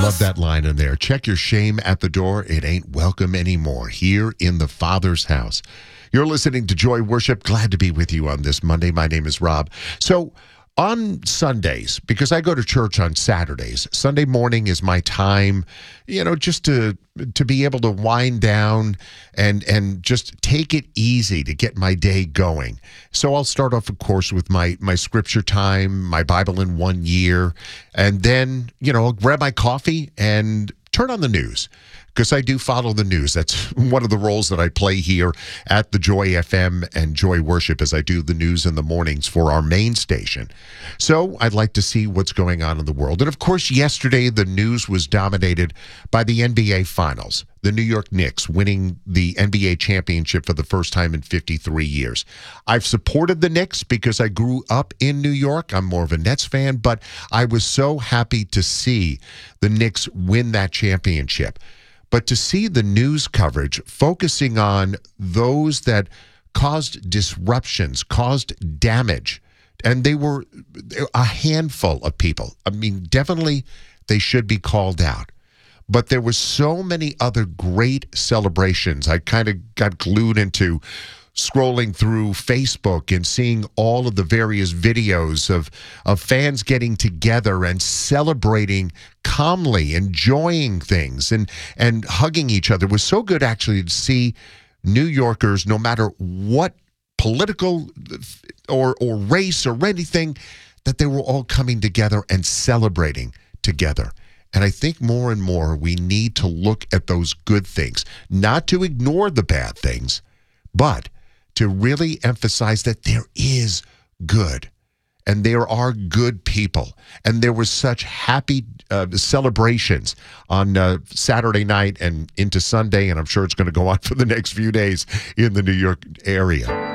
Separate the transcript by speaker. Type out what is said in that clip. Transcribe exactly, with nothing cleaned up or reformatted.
Speaker 1: love that line in there. Check your shame at the door. It ain't welcome anymore here in the Father's house. You're listening to Joy Worship. Glad to be with you on this Monday. My name is Rob. So on Sundays, because I go to church on Saturdays, Sunday morning is my time, you know, just to to be able to wind down and and just take it easy to get my day going. So I'll start off, of course, with my my scripture time, my Bible in one year, and then, you know, I'll grab my coffee and turn on the news, because I do follow the news. That's one of the roles that I play here at the Joy F M and Joy Worship, as I do the news in the mornings for our main station. So I'd like to see what's going on in the world. And of course, yesterday the news was dominated by the N B A Finals. The New York Knicks winning the N B A championship for the first time in fifty-three years. I've supported the Knicks because I grew up in New York. I'm more of a Nets fan, but I was so happy to see the Knicks win that championship. But to see the news coverage focusing on those that caused disruptions, caused damage, and they were a handful of people. I mean, definitely they should be called out. But there were so many other great celebrations. I kind of got glued into scrolling through Facebook and seeing all of the various videos of, of fans getting together and celebrating calmly, enjoying things and, and hugging each other. It was so good actually to see New Yorkers, no matter what political or, or race or anything, that they were all coming together and celebrating together. And I think more and more we need to look at those good things, not to ignore the bad things, but to really emphasize that there is good and there are good people. And there were such happy uh, celebrations on uh, Saturday night and into Sunday, and I'm sure it's going to go on for the next few days in the New York area.